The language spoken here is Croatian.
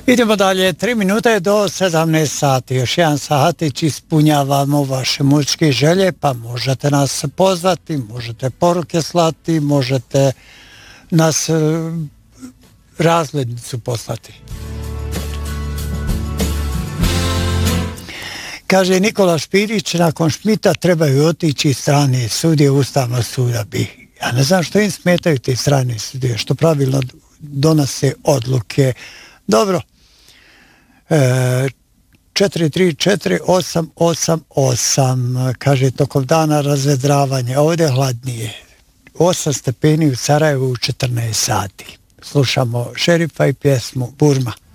Idemo dalje, 3 minute do 17 sati, još jedan satić ispunjavamo vaše muzičke želje, pa možete nas pozvati, možete poruke slati, možete nas razglednicu poslati. Kaže Nikola Špirić, nakon Šmita trebaju otići strane sudije Ustavnog suda BiH. Ja ne znam što im smetaju te strane sudije, što pravilno donose odluke. Dobro. 434-888, kaže tokom dana razvedravanje, ovdje hladnije, 8 stepeni u Sarajevu u 14 sati. Slušamo Šerifa i pjesmu Burma.